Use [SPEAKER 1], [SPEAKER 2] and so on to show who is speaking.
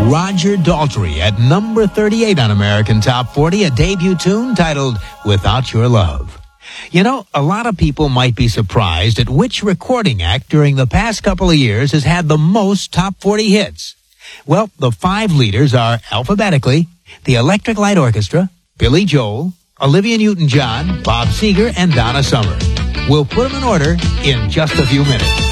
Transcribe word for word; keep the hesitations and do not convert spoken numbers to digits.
[SPEAKER 1] Roger Daltrey at number thirty-eight on American Top forty, a debut tune titled Without Your Love. You know, a lot of people might be surprised at which recording act during the past couple of years has had the most top forty hits. Well, the five leaders are alphabetically the Electric Light Orchestra, Billy Joel, Olivia Newton-John, Bob Seger, and Donna Summer. We'll put them in order in just a few minutes.